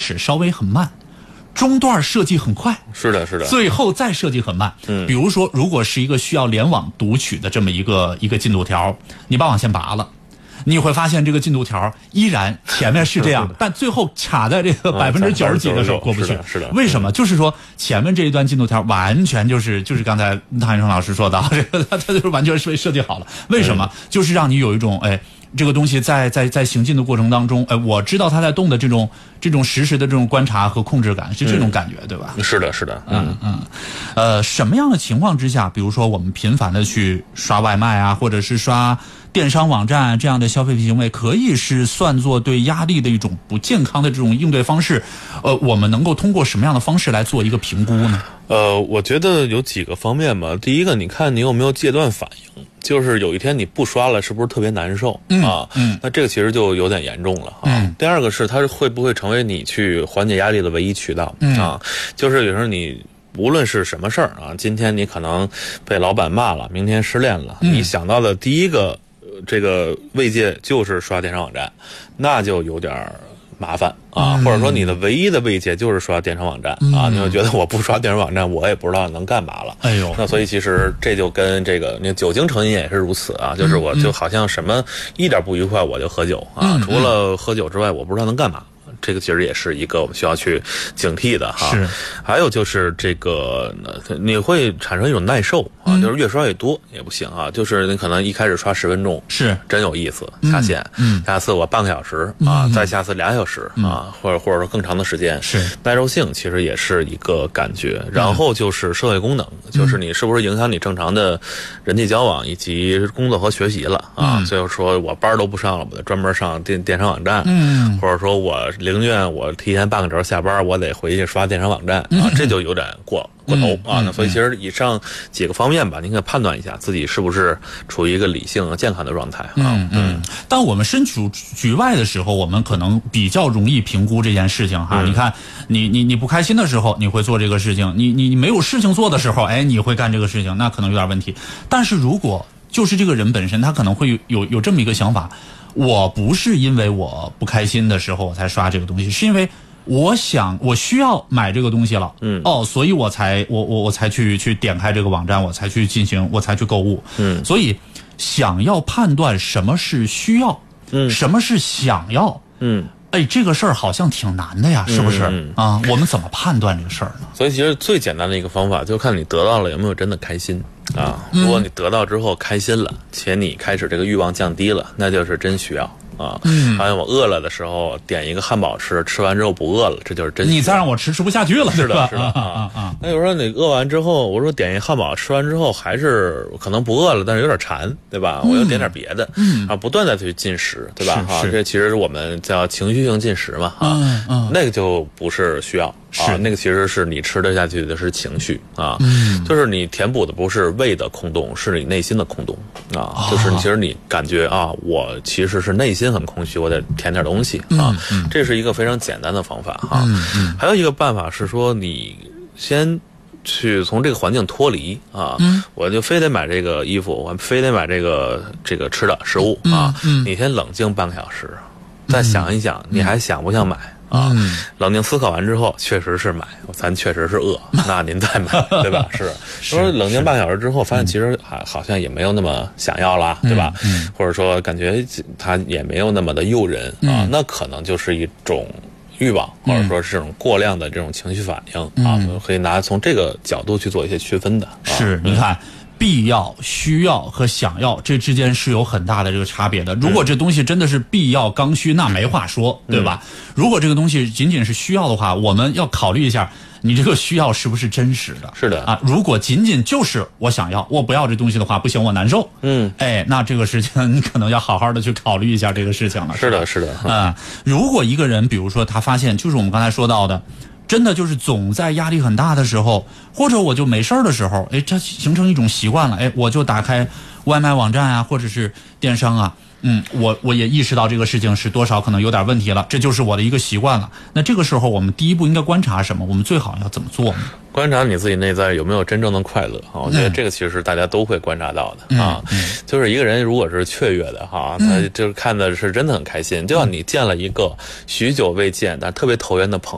始稍微很慢，中段设计很快， 是的，是的， 最后再设计很慢。比如说，如果是一个需要联网读取的这么一个进度条，你把网线拔了，你会发现这个进度条依然前面是这样，但最后卡在这个90%几的时候过不去。 是的， 为什么？就是说前面这一段进度条完全就是刚才唐医生老师说的，这个它就是完全是设计好了。为什么？就是让你有一种这个东西在行进的过程当中，我知道它在动的这种实时的这种观察和控制感，是这种感觉，对吧？ 是的，是的， 什么样的情况之下，比如说我们频繁的去刷外卖啊，或者是刷电商网站这样的消费行为，可以是算作对压力的一种不健康的这种应对方式？我们能够通过什么样的方式来做一个评估呢？ 我觉得有几个方面吧。第一个，你看你有没有戒断反应，就是有一天你不刷了，是不是特别难受那这个其实就有点严重了第二个是它会不会成为你去缓解压力的唯一渠道就是有时候你无论是什么事儿今天你可能被老板骂了，明天失恋了，你想到的第一个这个慰藉就是刷电商网站，那就有点麻烦或者说你的唯一的慰藉就是刷电商网站你会觉得我不刷电商网站，我也不知道能干嘛了。 哎呦， 那所以其实这就跟这个那酒精成瘾也是如此就是我就好像什么一点不愉快我就喝酒除了喝酒之外，我不知道能干嘛。这个其实也是一个我们需要去警惕的是， 还有就是这个你会产生一种耐受就是越刷越多也不行就是你可能一开始刷10分钟是真有意思下线下次我半个小时再下次2小时或者说更长的时间是耐受性其实也是一个感觉。然后就是社会功能就是你是不是影响你正常的人际交往以及工作和学习了所以说我班都不上了，我得专门上电商网站或者说我宁愿我提前半个小时下班，我得回去刷电商网站这就有点过头那所以其实以上几个方面吧，您可以判断一下自己是不是处于一个理性健康的状态当我们身处局外的时候，我们可能比较容易评估这件事情你看你不开心的时候你会做这个事情，你没有事情做的时候你会干这个事情，那可能有点问题。但是如果就是这个人本身他可能会有这么一个想法，我不是因为我不开心的时候我才刷这个东西，是因为我需要买这个东西了所以我才去点开这个网站，我才去购物所以想要判断什么是需要什么是想要这个事儿好像挺难的呀，是不是我们怎么判断这个事儿呢？ 所以其实最简单的一个方法就看你得到了有没有真的开心如果你得到之后开心了，且你开始这个欲望降低了，那就是真需要好像我饿了的时候点一个汉堡吃完之后不饿了，这就是真需要。 你再让我吃不下去了， 是的那有时候你饿完之后，我说点一汉堡吃完之后还是可能不饿了，但是有点馋，对吧我又点点别的不断的去进食，对吧这其实我们叫情绪性进食嘛那个就不是需要那个其实是你吃得下去的是情绪就是你填补的不是胃的空洞，是你内心的空洞就是其实你感觉我其实是内心很空虚，我得填点东西这是一个非常简单的方法还有一个办法是说你先去从这个环境脱离我就非得买这个衣服，我非得买这个吃的食物你先冷静半个小时，再想一想你还想不想买冷静思考完之后确实是买，咱确实是饿那您再买对吧是说冷静半个小时之后发现其实好像也没有那么想要啦对吧或者说感觉它也没有那么的诱人那可能就是一种欲望或者说是这种过量的这种情绪反应可以从这个角度去做一些区分的是你看必要、需要和想要这之间是有很大的这个差别的。如果这东西真的是必要刚需，那没话说，对吧？如果这个东西仅仅是需要的话，我们要考虑一下你这个需要是不是真实的。 是的如果仅仅就是我想要，我不要这东西的话，不行，我难受。那这个事情你可能要好好的去考虑一下这个事情了。 是的是的如果一个人比如说他发现就是我们刚才说到的真的就是总在压力很大的时候，或者我就没事的时候，这形成一种习惯了，我就打开外卖网站或者是电商我也意识到这个事情是多少可能有点问题了，这就是我的一个习惯了。那这个时候我们第一步应该观察什么？我们最好要怎么做呢？ 观察你自己内在有没有真正的快乐我觉得这个其实是大家都会观察到的就是一个人如果是雀跃的他就是看的是真的很开心，就像你见了一个许久未见但特别投缘的朋友